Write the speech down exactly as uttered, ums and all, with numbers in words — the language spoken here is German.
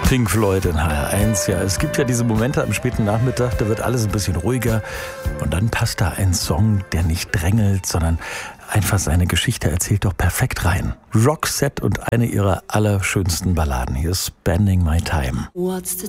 Pink Floyd in H R eins. Ja, es gibt ja diese Momente am späten Nachmittag, da wird alles ein bisschen ruhiger und dann passt da ein Song, der nicht drängelt, sondern einfach seine Geschichte erzählt, doch perfekt rein. Roxette und eine ihrer allerschönsten Balladen. Hier ist Spending My Time. What's the